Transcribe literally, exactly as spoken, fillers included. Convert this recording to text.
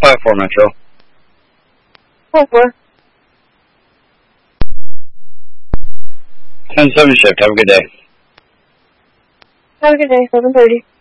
five four Metro. five four. ten seven shift, have a good day. Have a good day, seven thirty.